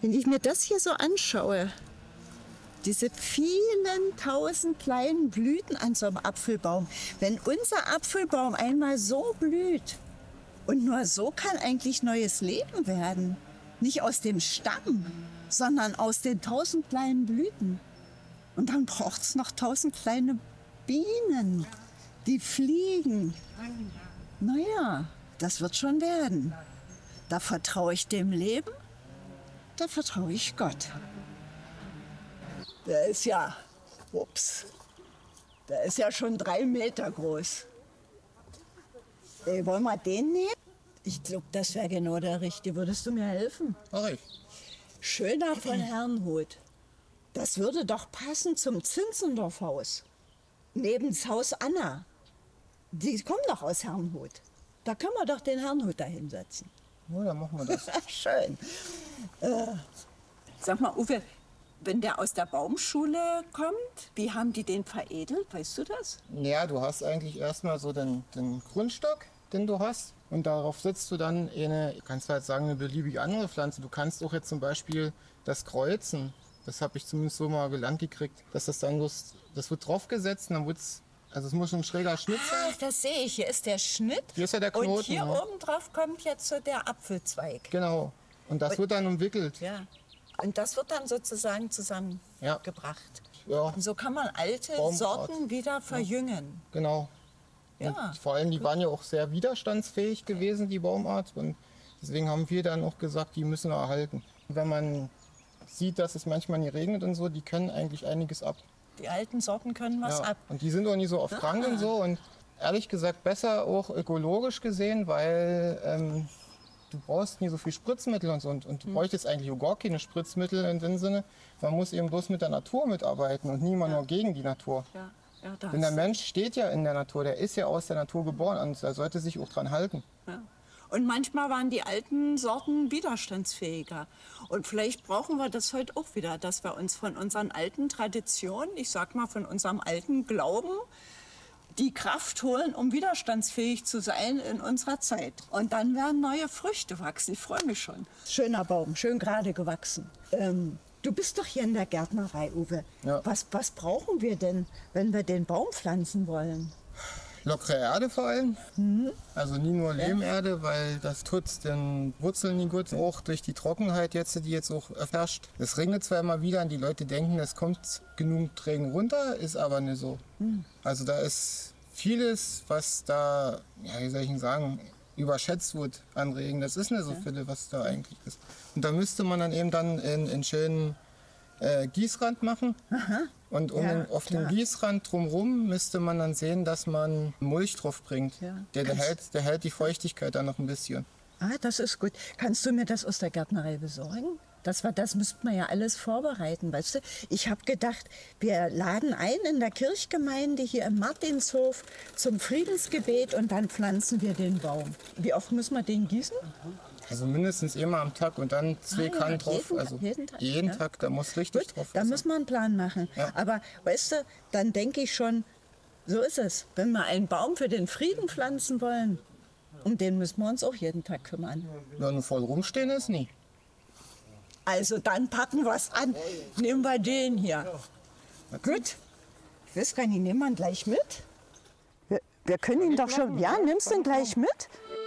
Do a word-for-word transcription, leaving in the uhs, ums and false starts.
Wenn ich mir das hier so anschaue, diese vielen tausend kleinen Blüten an so einem Apfelbaum. Wenn unser Apfelbaum einmal so blüht, und nur so kann eigentlich neues Leben werden. Nicht aus dem Stamm, sondern aus den tausend kleinen Blüten. Und dann braucht es noch tausend kleine Bienen, die fliegen. Naja, das wird schon werden. Da vertraue ich dem Leben, da vertraue ich Gott. Der ist ja, ups, der ist ja schon drei Meter groß. Ey, wollen wir den nehmen? Ich glaube, das wäre genau der Richtige. Würdest du mir helfen? Mach ich. Schöner von Herrnhut. Das würde doch passen zum Zinzendorf-Haus. Neben das Haus Anna. Die kommen doch aus Herrnhut. Da können wir doch den Herrnhut da hinsetzen. Ja, dann machen wir das. Schön. Äh, sag mal, Uwe, wenn der aus der Baumschule kommt, wie haben die den veredelt? Weißt du das? Ja, du hast eigentlich erstmal so den, den Grundstock, den du hast. Und darauf setzt du dann eine, kannst du halt sagen, eine beliebige andere Pflanze. Du kannst auch jetzt zum Beispiel das Kreuzen, das habe ich zumindest so mal gelernt gekriegt, dass das dann bloß, das wird draufgesetzt und dann wird's, also es muss schon ein schräger Schnitt sein. Ah, das sehe ich. Hier ist der Schnitt. Hier ist ja der Knoten. Und hier ja. oben drauf kommt jetzt so der Apfelzweig. Genau. Und das und, wird dann umwickelt. Ja. Und das wird dann sozusagen zusammengebracht. Ja. Und so kann man alte Baumart. Sorten wieder verjüngen. Genau. Ja. Und vor allem, die waren ja auch sehr widerstandsfähig gewesen, die Baumart. Und deswegen haben wir dann auch gesagt, die müssen wir erhalten. Wenn man sieht, dass es manchmal nie regnet und so, die können eigentlich einiges ab. Die alten Sorten können was ja. ab. Und die sind auch nie so oft Ah. krank und so. Und ehrlich gesagt besser auch ökologisch gesehen, weil ähm, du brauchst nie so viel Spritzmittel und so. Und, und du Hm. bräuchtest eigentlich auch gar keine Spritzmittel in dem Sinne. Man muss eben bloß mit der Natur mitarbeiten und nie mal Ja. nur gegen die Natur. Ja. Ja, da Denn der hast- Mensch steht ja in der Natur, der ist ja aus der Natur geboren und er sollte sich auch dran halten. Ja. Und manchmal waren die alten Sorten widerstandsfähiger. Und vielleicht brauchen wir das heute auch wieder, dass wir uns von unseren alten Traditionen, ich sag mal von unserem alten Glauben, die Kraft holen, um widerstandsfähig zu sein in unserer Zeit. Und dann werden neue Früchte wachsen. Ich freue mich schon. Schöner Baum, schön gerade gewachsen. Ähm, du bist doch hier in der Gärtnerei, Uwe. Ja. Was, was brauchen wir denn, wenn wir den Baum pflanzen wollen? Lockere Erde vor allem, Mhm. also nie nur Lehmerde, weil das tut den Wurzeln nie gut. Auch durch die Trockenheit jetzt, die jetzt auch herrscht. Es regnet zwar immer wieder und die Leute denken, es kommt genug Regen runter, ist aber nicht so. Mhm. Also da ist vieles, was da, ja, wie soll ich denn sagen, überschätzt wird an Regen. Das ist nicht so viel, was da eigentlich ist. Und da müsste man dann eben dann in, in schönen äh, Gießrand machen. Aha. Und um Ja, den, auf klar. den Gießrand drumherum müsste man dann sehen, dass man Mulch drauf bringt. Ja. Der, der, Kannst- hält, der hält die Feuchtigkeit dann noch ein bisschen. Ah, das ist gut. Kannst du mir das aus der Gärtnerei besorgen? Das, war, das müsste man ja alles vorbereiten, weißt du? Ich habe gedacht, wir laden ein in der Kirchgemeinde hier im Martinshof zum Friedensgebet und dann pflanzen wir den Baum. Wie oft müssen wir den gießen? Also mindestens immer am Tag und dann zwei Ah, ja, Kannen drauf. jeden- also jeden Tag, jeden ja. Tag, da muss richtig Gut, drauf da sein. müssen wir einen Plan machen. Ja. Aber weißt du, dann denke ich schon, so ist es. Wenn wir einen Baum für den Frieden pflanzen wollen, um den müssen wir uns auch jeden Tag kümmern. Wenn er voll rumstehen ist, nie. Also dann packen wir es an. Nehmen wir den hier. Gut. Ich weiß gar nicht, nehmen wir ihn gleich mit? Wir, wir können ihn doch schon... Ja, nimmst du ihn gleich mit?